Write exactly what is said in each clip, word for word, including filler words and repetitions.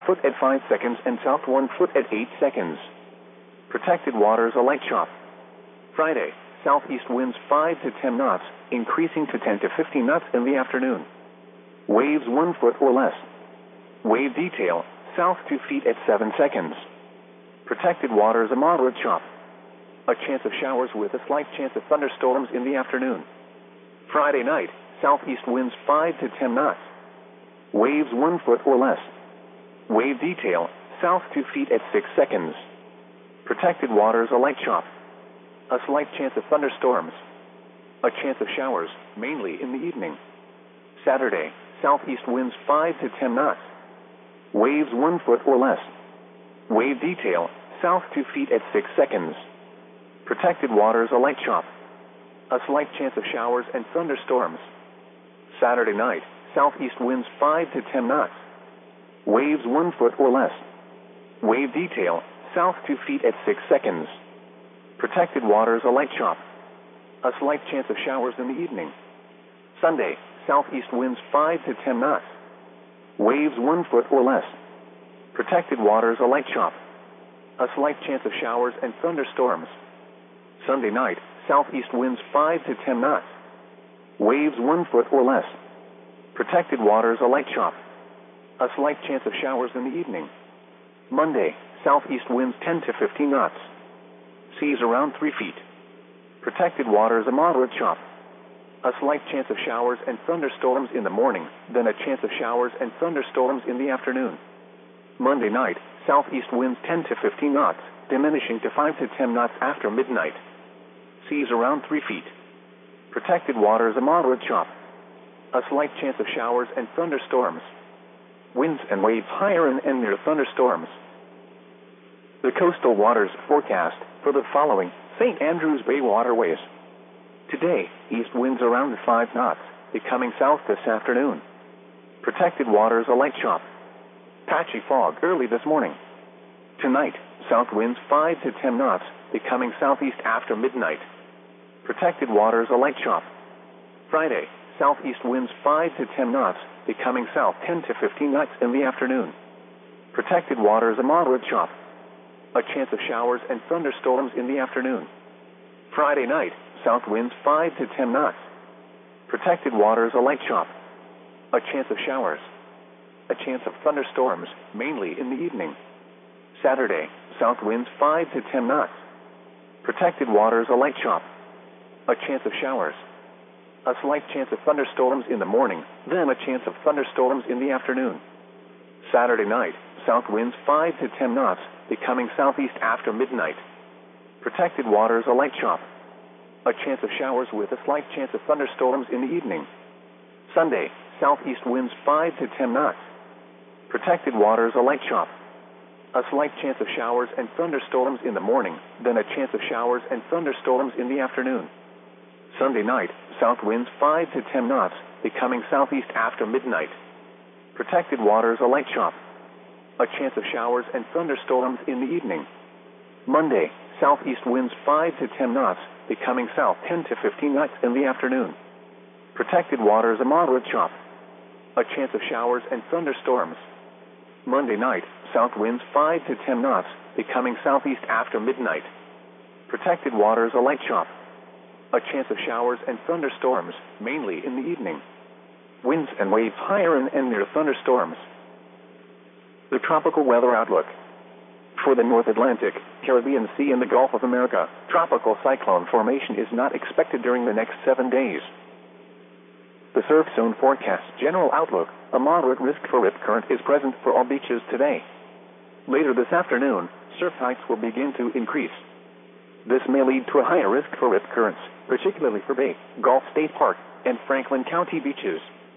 foot at five seconds and south one foot at eight seconds. Protected waters a light chop. Friday, southeast winds five to ten knots, increasing to ten to fifteen knots in the afternoon. Waves one foot or less. Wave detail, south two feet at seven seconds. Protected waters a moderate chop. A chance of showers with a slight chance of thunderstorms in the afternoon. Friday night, southeast winds five to ten knots. Waves one foot or less. Wave detail, south two feet at six seconds. Protected waters a light chop. A slight chance of thunderstorms. A chance of showers, mainly in the evening. Saturday, southeast winds five to ten knots. Waves one foot or less. Wave detail, south two feet at six seconds. Protected waters a light chop. A slight chance of showers and thunderstorms. Saturday night, southeast winds five to ten knots. Waves one foot or less. Wave detail, south two feet at six seconds. Protected waters a light chop. A slight chance of showers in the evening. Sunday, southeast winds five to ten knots. Waves one foot or less. Protected waters a light chop. A slight chance of showers and thunderstorms. Sunday night, southeast winds five to ten knots. Waves one foot or less. Protected waters a light chop. A slight chance of showers in the evening. Monday, southeast winds ten to fifteen knots. Seas around three feet. Protected waters a moderate chop. A slight chance of showers and thunderstorms in the morning, then a chance of showers and thunderstorms in the afternoon. Monday night, southeast winds ten to fifteen knots, diminishing to five to ten knots after midnight. Seas around three feet. Protected waters a moderate chop. A slight chance of showers and thunderstorms. Winds and waves higher and, and near thunderstorms. The coastal waters forecast for the following Saint Andrews Bay waterways. Today, east winds around five knots, becoming south this afternoon. Protected waters a light chop. Patchy fog early this morning. Tonight, south winds five to ten knots, becoming southeast after midnight. Protected waters a light chop. Friday, southeast winds five to ten knots, becoming south ten to fifteen knots in the afternoon. Protected waters a moderate chop. A chance of showers and thunderstorms in the afternoon. Friday night, south winds five to ten knots. Protected waters a light chop. A chance of showers. A chance of thunderstorms, mainly in the evening. Saturday, south winds five to ten knots. Protected waters a light chop. A chance of showers. A slight chance of thunderstorms in the morning, then a chance of thunderstorms in the afternoon. Saturday night, south winds five to ten knots, becoming southeast after midnight. Protected waters a light chop. A chance of showers with a slight chance of thunderstorms in the evening. Sunday, southeast winds five to ten knots. Protected waters a light chop. A slight chance of showers and thunderstorms in the morning, then a chance of showers and thunderstorms in the afternoon. Sunday night, south winds five to ten knots, becoming southeast after midnight. Protected waters a light chop. A chance of showers and thunderstorms in the evening. Monday, southeast winds five to ten knots, becoming south ten to fifteen knots in the afternoon. Protected waters a moderate chop. A chance of showers and thunderstorms. Monday night, south winds five to ten knots, becoming southeast after midnight. Protected waters a light chop. A chance of showers and thunderstorms, mainly in the evening. Winds and waves higher and, and near thunderstorms. The tropical weather outlook. For the North Atlantic, Caribbean Sea and the Gulf of America, tropical cyclone formation is not expected during the next seven days. The surf zone forecast general outlook, a moderate risk for rip current is present for all beaches today. Later this afternoon, surf heights will begin to increase. This may lead to a higher risk for rip currents, particularly for Bay, Gulf State Park, and Franklin County beaches.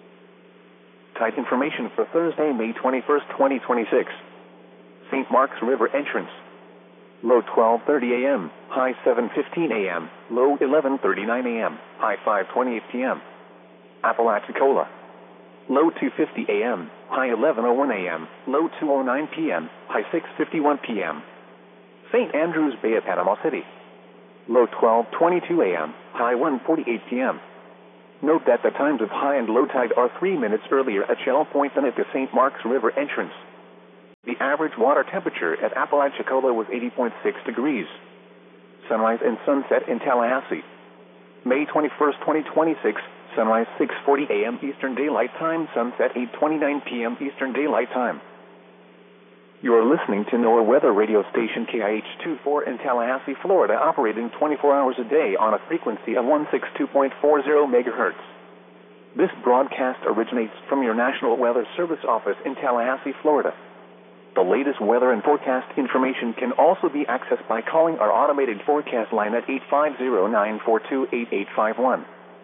Tide information for Thursday, May twenty-first, twenty twenty-six. Saint Mark's River entrance. Low twelve thirty a m, high seven fifteen a m, low eleven thirty-nine a m, high five twenty-eight p m Apalachicola. Low two fifty a m, high eleven oh one a m, low two oh nine p m, high six fifty-one p m Saint Andrews Bay at Panama City. Low twelve twenty-two a m, high one forty-eight p m Note that the times of high and low tide are three minutes earlier at Shell Point than at the Saint Mark's River entrance. the average water temperature at Apalachicola was eighty point six degrees. Sunrise and sunset in Tallahassee. May twenty-first, twenty twenty-six, sunrise six forty a m Eastern Daylight Time, sunset eight twenty-nine p m Eastern Daylight Time. You are listening to NOAA weather radio station K I H twenty-four in Tallahassee, Florida, operating twenty-four hours a day on a frequency of one sixty-two point four zero megahertz. This broadcast originates from your National Weather Service office in Tallahassee, Florida. The latest weather and forecast information can also be accessed by calling our automated forecast line at eight five zero, nine four two, eight eight five one.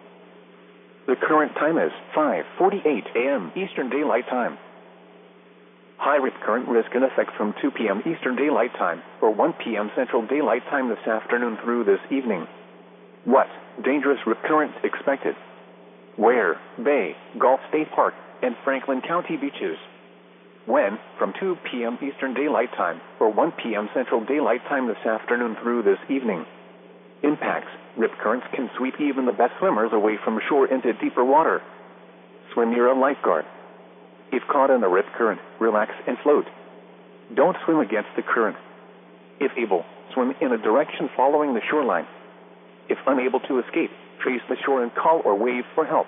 The current time is five forty-eight a m Eastern Daylight Time. High rip current risk in effect from two p m Eastern Daylight Time or one p m Central Daylight Time this afternoon through this evening. What? Dangerous rip current expected. Where? Bay, Gulf State Park, and Franklin County beaches. When? From two p m Eastern Daylight Time or one p m Central Daylight Time this afternoon through this evening. Impacts. Rip currents can sweep even the best swimmers away from shore into deeper water. Swim near a lifeguard. If caught in the rip current, relax and float. Don't swim against the current. If able, swim in a direction following the shoreline. If unable to escape, trace the shore and call or wave for help.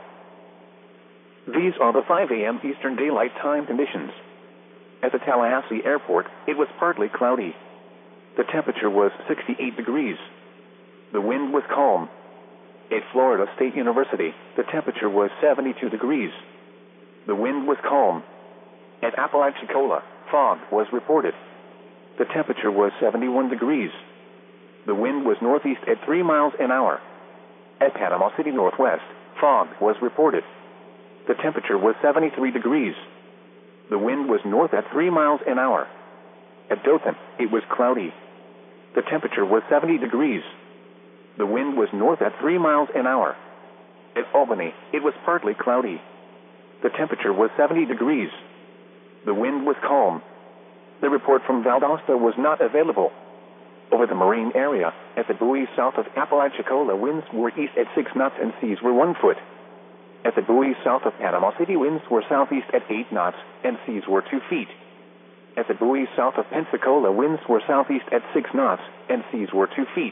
These are the five a m Eastern Daylight Time conditions. At the Tallahassee Airport, it was partly cloudy. The temperature was sixty-eight degrees. The wind was calm. At Florida State University, the temperature was seventy-two degrees. The wind was calm. At Apalachicola, fog was reported. The temperature was seventy-one degrees. The wind was northeast at three miles an hour. At Panama City Northwest, fog was reported. The temperature was seventy-three degrees. The wind was north at three miles an hour. At Dothan, it was cloudy. The temperature was seventy degrees. The wind was north at three miles an hour. At Albany, it was partly cloudy. The temperature was seventy degrees. The wind was calm. The report from Valdosta was not available. Over the marine area, at the buoys south of Apalachicola, winds were east at six knots and seas were one foot. At the buoys south of Panama City, winds were southeast at eight knots and seas were two feet. At the buoys south of Pensacola, winds were southeast at six knots and seas were two feet.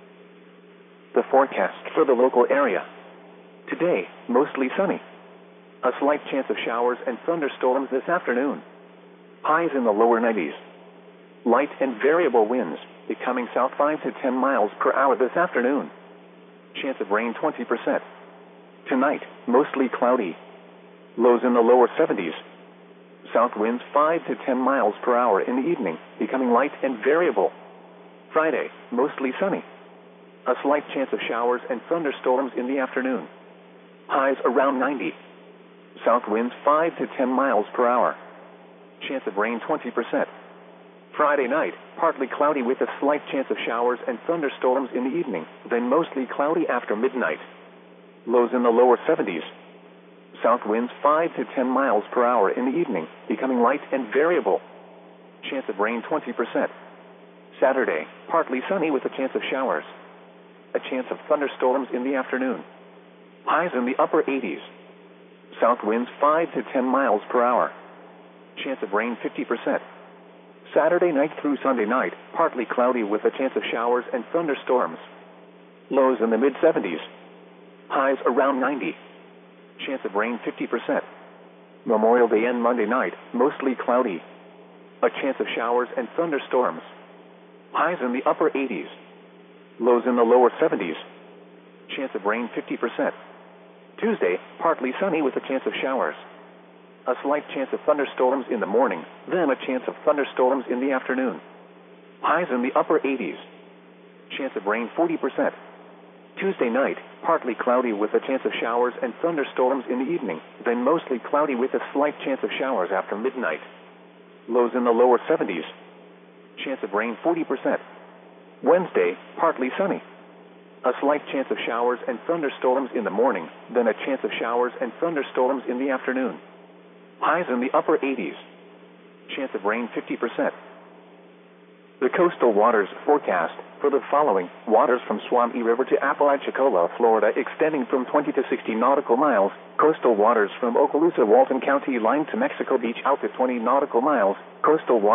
The forecast for the local area. Today, mostly sunny. A slight chance of showers and thunderstorms this afternoon. Highs in the lower nineties. Light and variable winds, becoming south five to ten miles per hour this afternoon. Chance of rain twenty percent. Tonight, mostly cloudy. Lows in the lower seventies. South winds five to ten miles per hour in the evening, becoming light and variable. Friday, mostly sunny. A slight chance of showers and thunderstorms in the afternoon. Highs around ninety. South winds five to ten miles per hour. Chance of rain twenty percent. Friday night, partly cloudy with a slight chance of showers and thunderstorms in the evening, then mostly cloudy after midnight. Lows in the lower seventies. South winds five to ten miles per hour in the evening, becoming light and variable. Chance of rain twenty percent. Saturday, partly sunny with a chance of showers. A chance of thunderstorms in the afternoon. Highs in the upper eighties. South winds five to ten miles per hour. Chance of rain fifty percent. Saturday night through Sunday night, partly cloudy with a chance of showers and thunderstorms. Lows in the mid seventies. Highs around ninety. Chance of rain fifty percent. Memorial Day and Monday night, mostly cloudy. A chance of showers and thunderstorms. Highs in the upper eighties. Lows in the lower seventies. Chance of rain fifty percent. Tuesday, partly sunny with a chance of showers. A slight chance of thunderstorms in the morning, then a chance of thunderstorms in the afternoon. Highs in the upper eighties. Chance of rain forty percent. Tuesday night, partly cloudy with a chance of showers and thunderstorms in the evening, then mostly cloudy with a slight chance of showers after midnight. Lows in the lower seventies. Chance of rain forty percent. Wednesday, partly sunny. A slight chance of showers and thunderstorms in the morning, then a chance of showers and thunderstorms in the afternoon. Highs in the upper eighties. Chance of rain fifty percent. The coastal waters forecast for the following: waters from Suwannee River to Apalachicola, Florida, extending from twenty to sixty nautical miles. Coastal waters from Okaloosa, Walton County line to Mexico Beach out to twenty nautical miles. Coastal waters